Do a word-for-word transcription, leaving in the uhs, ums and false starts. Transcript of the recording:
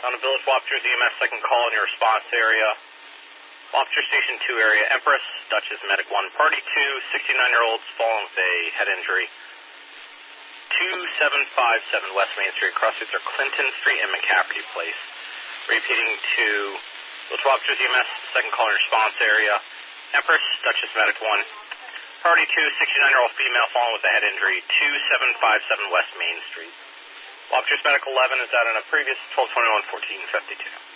On the Village Wapchers E M S second call in your response area. Wapcher Station two area, Empress, Duchess Medic one, Party two, sixty-nine-year-olds fallen with a head injury. two seven five seven West Main Street, crossroads are Clinton Street and McCafferty Place. Repeating to Village Wapchers E M S second call in your response area. Empress, Duchess Medic one, Party two, sixty-nine-year-old female fallen with a head injury, two seven five seven West Main Street. Wapchers Medic eleven is out on a previous twelve twenty-one fourteen fifty-two.